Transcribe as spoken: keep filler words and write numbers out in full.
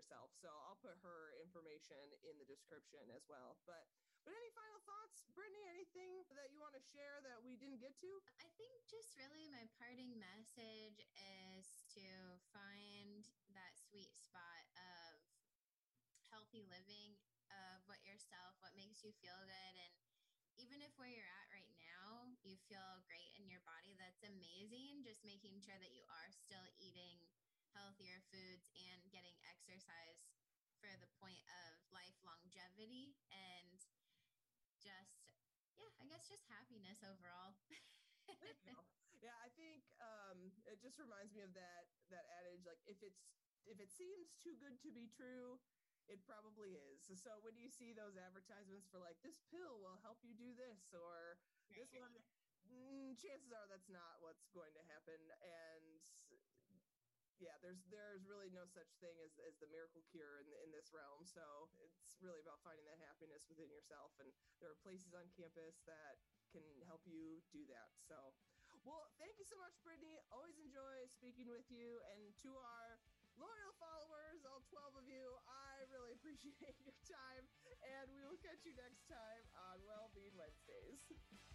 yourself. So I'll put her information in the description as well. But but any final thoughts, Brittany? Anything that you want to share that we didn't get to? I think just really my parting message is to find that sweet spot of healthy living, of what yourself, what makes you feel good. And even if where you're at right now, you feel great in your body, that's amazing. Just making sure that you are still eating healthier foods and getting exercise for the point of life longevity and just, yeah, I guess just happiness overall. There you go. Yeah, I think um, it just reminds me of that that adage, like if it's if it seems too good to be true, it probably is. So when you see those advertisements for like this pill will help you do this or this Right. one, mm, chances are that's not what's going to happen. And yeah, there's there's really no such thing as as the miracle cure in in this realm. So it's really about finding that happiness within yourself, and there are places on campus that can help you do that. So, well, thank you so much, Brittany. Always enjoy speaking with you, and to our loyal followers, all twelve of you, I really appreciate your time, and we will catch you next time on Wellbeing Wednesdays.